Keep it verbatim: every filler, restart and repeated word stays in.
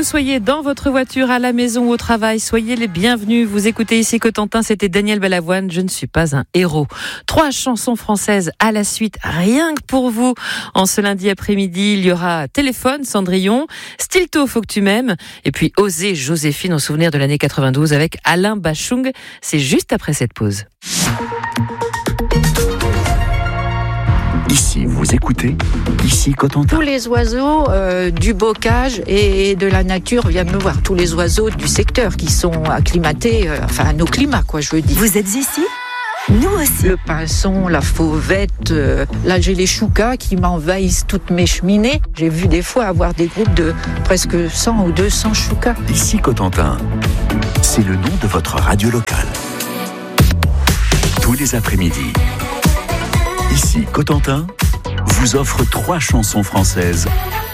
soyez dans votre voiture, à la maison ou au travail, soyez les bienvenus. Vous écoutez ici Cotentin, c'était Daniel Balavoine, je ne suis pas un héros. Trois chansons françaises à la suite, rien que pour vous. En ce lundi après-midi, il y aura Téléphone, Cendrillon, Stilto, Faut que tu m'aimes, et puis Oser, Joséphine, au souvenir de l'année quatre-vingt-douze avec Alain Bachung. C'est juste après cette pause. Ici, vous écoutez, ici Cotentin. Tous les oiseaux euh, du bocage et de la nature viennent me voir. Tous les oiseaux du secteur qui sont acclimatés, euh, enfin à nos climats, quoi, je veux dire. Vous êtes ici ? Nous aussi. Le pinson, la fauvette, euh, là j'ai les choucas qui m'envahissent toutes mes cheminées. J'ai vu des fois avoir des groupes de presque cent ou deux cents choucas. Ici Cotentin, c'est le nom de votre radio locale. Tous les après-midi, ici Cotentin vous offre trois chansons françaises